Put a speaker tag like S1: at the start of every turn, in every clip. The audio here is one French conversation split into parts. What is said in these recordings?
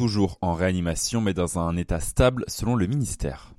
S1: toujours en réanimation mais dans un état stable selon le ministère.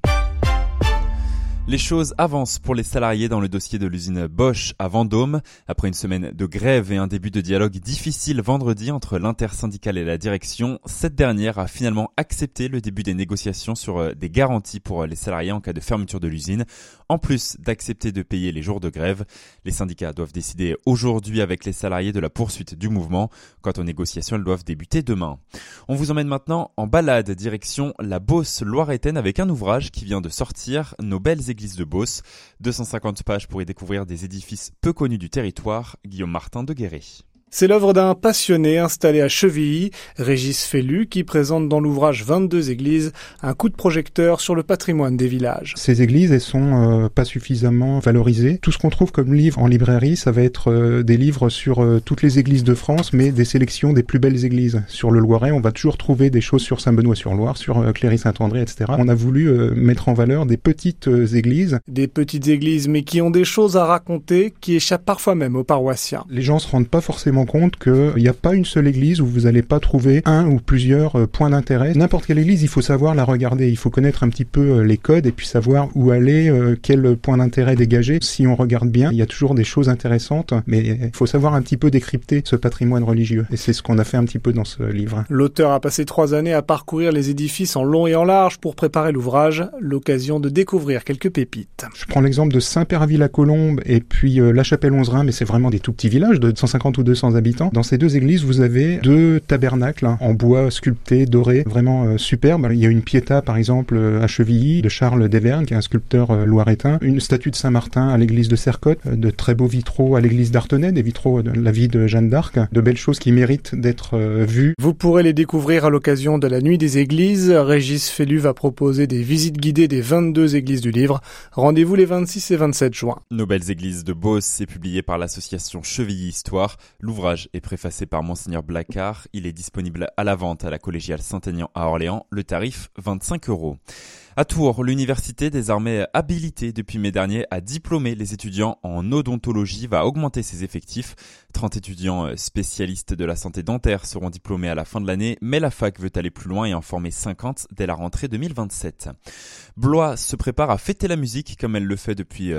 S1: Les choses avancent pour les salariés dans le dossier de l'usine Bosch à Vendôme. Après une semaine de grève et un début de dialogue difficile vendredi entre l'intersyndicale et la direction, cette dernière a finalement accepté le début des négociations sur des garanties pour les salariés en cas de fermeture de l'usine. En plus d'accepter de payer les jours de grève, les syndicats doivent décider aujourd'hui avec les salariés de la poursuite du mouvement. Quant aux négociations, elles doivent débuter demain. On vous emmène maintenant en balade direction la Beauce loiretaine avec un ouvrage qui vient de sortir, Nos belles églises de Beauce. 250 pages pour y découvrir des édifices peu connus du territoire. Guillaume Martin de Guéret.
S2: C'est l'œuvre d'un passionné installé à Chevilly, Régis Fellu, qui présente dans l'ouvrage 22 églises un coup de projecteur sur le patrimoine des villages.
S3: Ces églises, elles sont pas suffisamment valorisées. Tout ce qu'on trouve comme livre en librairie, ça va être des livres sur toutes les églises de France, mais des sélections des plus belles églises. Sur le Loiret, on va toujours trouver des choses sur Saint-Benoît-sur-Loire, sur Cléry-Saint-André, etc. On a voulu mettre en valeur des petites églises.
S2: Des petites églises, mais qui ont des choses à raconter, qui échappent parfois même aux paroissiens.
S3: Les gens se rendent pas forcément compte qu'il n'y a pas une seule église où vous n'allez pas trouver un ou plusieurs points d'intérêt. N'importe quelle église, il faut savoir la regarder, il faut connaître un petit peu les codes et puis savoir où aller, quel point d'intérêt dégager. Si on regarde bien, il y a toujours des choses intéressantes, mais il faut savoir un petit peu décrypter ce patrimoine religieux. Et c'est ce qu'on a fait un petit peu dans ce livre.
S2: L'auteur a passé 3 années à parcourir les édifices en long et en large pour préparer l'ouvrage, l'occasion de découvrir quelques pépites.
S3: Je prends l'exemple de Saint-Père-à-Ville-à-Colombe et puis La Chapelle-Onzerin, mais c'est vraiment des tout petits villages de 150 ou 200 habitants. Dans ces 2 églises, vous avez 2 tabernacles en bois sculpté, doré, vraiment superbe. Il y a une Pietà, par exemple, à Chevilly, de Charles Deverne, qui est un sculpteur loiretain. Une statue de Saint-Martin à l'église de Sercotte, de très beaux vitraux à l'église d'Artenay, des vitraux de la vie de Jeanne d'Arc, de belles choses qui méritent d'être vues.
S2: Vous pourrez les découvrir à l'occasion de la Nuit des Églises. Régis Fellu va proposer des visites guidées des 22 églises du livre. Rendez-vous les 26 et 27 juin.
S1: Nos belles églises de Beauce est publié par l'association Chevilly Histoire. L'ouvrage est préfacé par Monseigneur Blacard. Il est disponible à la vente à la collégiale Saint-Aignan à Orléans. Le tarif, 25 €. À Tours, l'université désormais habilitée depuis mai dernier à diplômer les étudiants en odontologie va augmenter ses effectifs. 30 étudiants spécialistes de la santé dentaire seront diplômés à la fin de l'année, mais la fac veut aller plus loin et en former 50 dès la rentrée 2027. Blois se prépare à fêter la musique comme elle le fait depuis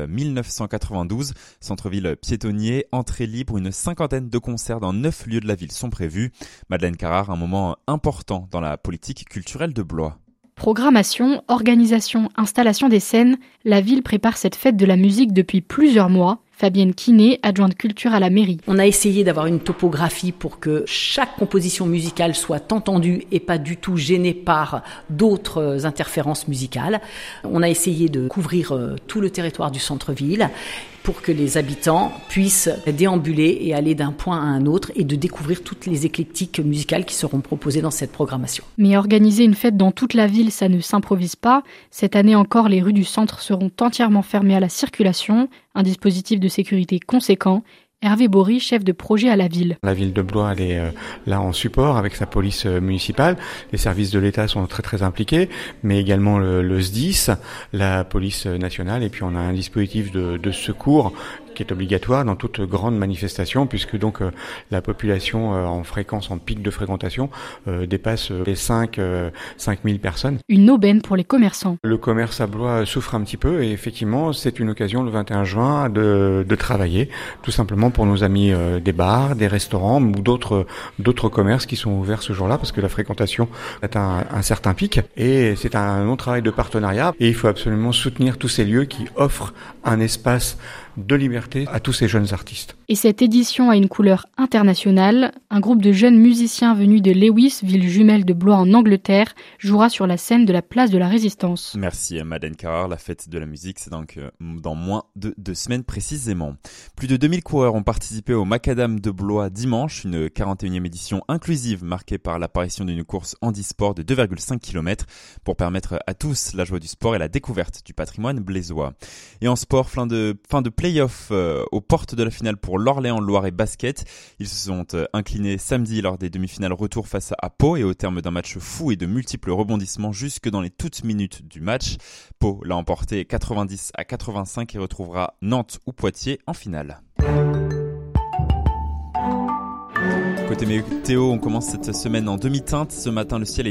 S1: 1992. Centre-ville piétonnier, entrée libre, une 50aine de concerts dans 9 lieux de la ville sont prévus. Madeleine Carrard, un moment important dans la politique culturelle de Blois.
S4: Programmation, organisation, installation des scènes, la ville prépare cette fête de la musique depuis plusieurs mois. Fabienne Quinet, adjointe culture à la mairie.
S5: On a essayé d'avoir une topographie pour que chaque composition musicale soit entendue et pas du tout gênée par d'autres interférences musicales. On a essayé de couvrir tout le territoire du centre-ville pour que les habitants puissent déambuler et aller d'un point à un autre et de découvrir toutes les éclectiques musicales qui seront proposées dans cette programmation.
S4: Mais organiser une fête dans toute la ville, ça ne s'improvise pas. Cette année encore, les rues du centre seront entièrement fermées à la circulation. Un dispositif de sécurité conséquent. Hervé Bory, chef de projet à la ville.
S6: La ville de Blois, elle est là en support avec sa police municipale. Les services de l'État sont très très impliqués, mais également le SDIS, la police nationale, et puis on a un dispositif de secours qui est obligatoire dans toute grande manifestation, puisque donc la population en fréquence, en pic de fréquentation, dépasse les 5000 personnes.
S4: Une aubaine pour les commerçants.
S6: Le commerce à Blois souffre un petit peu, et effectivement, c'est une occasion le 21 juin de travailler, tout simplement pour nos amis des bars, des restaurants ou d'autres commerces qui sont ouverts ce jour-là, parce que la fréquentation atteint un certain pic, et c'est un long travail de partenariat, et il faut absolument soutenir tous ces lieux qui offrent un espace de liberté à tous ces jeunes artistes.
S4: Et cette édition a une couleur internationale. Un groupe de jeunes musiciens venus de Lewis, ville jumelle de Blois en Angleterre, jouera sur la scène de la place de la Résistance.
S1: Merci Madeleine Carrard. La fête de la musique, c'est donc dans moins de 2 semaines précisément. Plus de 2000 coureurs ont participé au Macadam de Blois dimanche, une 41e édition inclusive marquée par l'apparition d'une course handisport de 2,5 km pour permettre à tous la joie du sport et la découverte du patrimoine blésois. Et en sport, fin de play-off aux portes de la finale pour l'Orléans Loiret Basket. Ils se sont inclinés samedi lors des demi-finales retour face à Pau et au terme d'un match fou et de multiples rebondissements jusque dans les toutes minutes du match. Pau l'a emporté 90-85 et retrouvera Nantes ou Poitiers en finale. Côté météo, on commence cette semaine en demi-teinte. Ce matin, le ciel est